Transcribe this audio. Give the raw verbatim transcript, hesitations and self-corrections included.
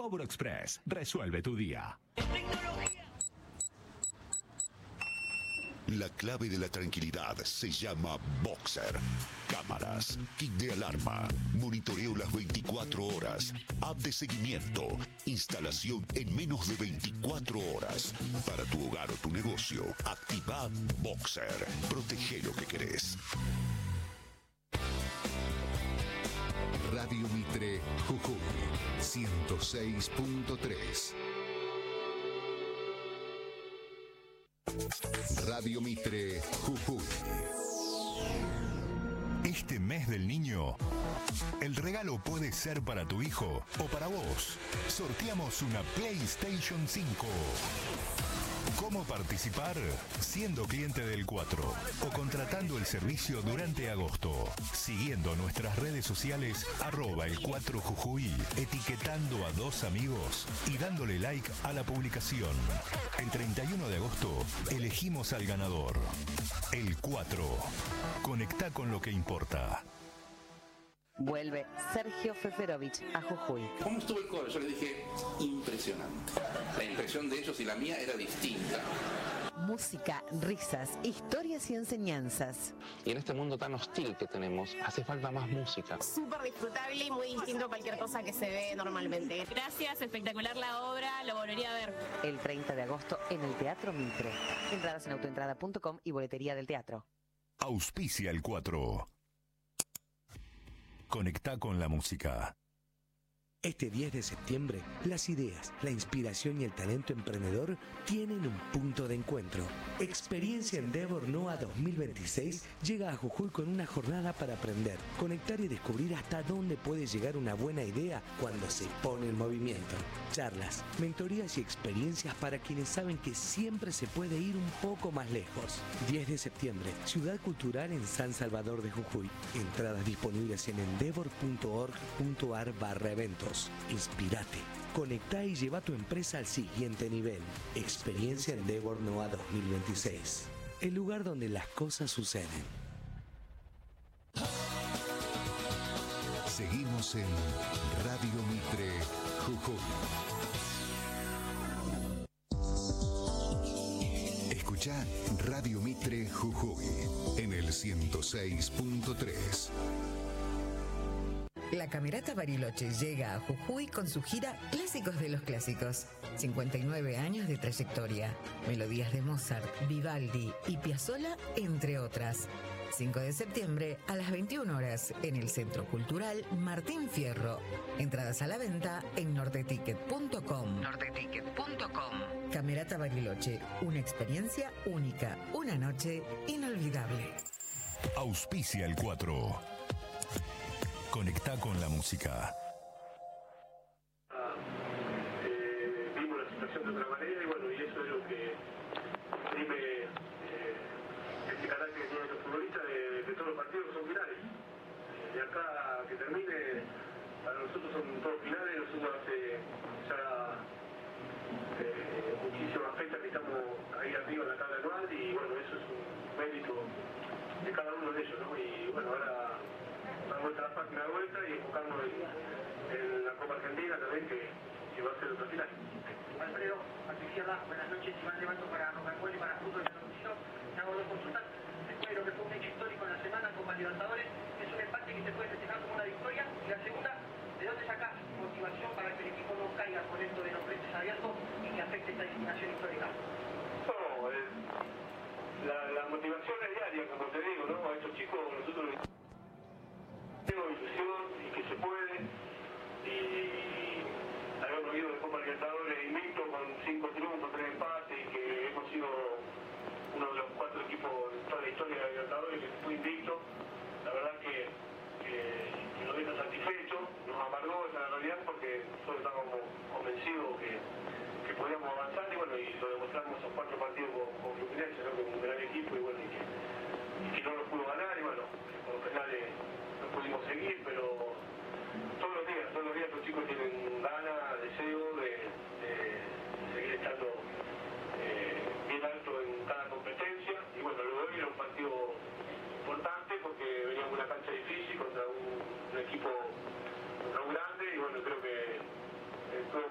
Cobro Express. Resuelve tu día. La clave de la tranquilidad se llama Boxer. Cámaras, kit de alarma, monitoreo las veinticuatro horas, app de seguimiento, instalación en menos de veinticuatro horas. Para tu hogar o tu negocio, activa Boxer. Protege lo que querés. Radio Mitre, Jujuy, ciento seis punto tres. Radio Mitre, Jujuy. Este mes del niño, el regalo puede ser para tu hijo o para vos. Sorteamos una PlayStation cinco. ¿Cómo participar? Siendo cliente del cuatro o contratando el servicio durante agosto. Siguiendo nuestras redes sociales arroba el cuatro Jujuy, etiquetando a dos amigos y dándole like a la publicación. El treinta y uno de agosto elegimos al ganador. El cuatro. Conectá con lo que importa. Vuelve Sergio Feferovich a Jujuy. ¿Cómo estuvo el coro? Yo le dije, impresionante. La impresión de ellos y la mía era distinta. Música, risas, historias y enseñanzas. Y en este mundo tan hostil que tenemos, hace falta más música. Súper disfrutable y muy distinto a cualquier cosa que se ve normalmente. Gracias, espectacular la obra, lo volvería a ver. El treinta de agosto en el Teatro Mitre. Entradas en autoentrada punto com y boletería del teatro. Auspicia el cuatro. Conectá con la música. Este diez de septiembre, las ideas, la inspiración y el talento emprendedor tienen un punto de encuentro. Experiencia Endeavor NOA dos mil veintiséis llega a Jujuy con una jornada para aprender, conectar y descubrir hasta dónde puede llegar una buena idea cuando se pone en movimiento. Charlas, mentorías y experiencias para quienes saben que siempre se puede ir un poco más lejos. diez de septiembre, Ciudad Cultural en San Salvador de Jujuy. Entradas disponibles en endeavor punto org punto ar barra eventos. Inspirate, conectá y lleva tu empresa al siguiente nivel. Experiencia Endeavor NOA dos mil veintiséis. El lugar donde las cosas suceden. Seguimos en Radio Mitre, Jujuy. Escuchá Radio Mitre Jujuy en el ciento seis punto tres. La Camerata Bariloche llega a Jujuy con su gira Clásicos de los Clásicos. cincuenta y nueve años de trayectoria. Melodías de Mozart, Vivaldi y Piazzolla, entre otras. cinco de septiembre a las veintiuna horas en el Centro Cultural Martín Fierro. Entradas a la venta en norteticket punto com. norteticket punto com. Camerata Bariloche, una experiencia única, una noche inolvidable. Auspicia el cuatro. Conectá con la música. Eh, vimos la situación de otra manera y bueno, y eso es lo que exprime eh, este carácter que tienen los futbolistas de, de todos los partidos que son finales. De acá a que termine, para nosotros son todos finales, nosotros hace ya eh, muchísimas fechas que estamos ahí arriba en la tabla anual y bueno, eso es un mérito de cada uno de ellos, ¿no? Y bueno, ahora dar vuelta a la página de vuelta y enfocarnos en, en la Copa Argentina también, que, que va a ser otra final. Alfredo, Patricia, buenas noches, Iván Levanto para Coca-Cola y para Fútbol de Noticiero. Te hago dos consultas. Después de lo que fue un hecho histórico en la semana Copa Libertadores, es un empate que se puede festejar como una victoria. Y la segunda, ¿de dónde sacás motivación para que el equipo no caiga con esto de los frentes abiertos y que afecte esta eliminación histórica? No, eh, la, la motivación es diaria, como te digo, ¿no? A estos chicos nosotros tengo ilusión y que se puede y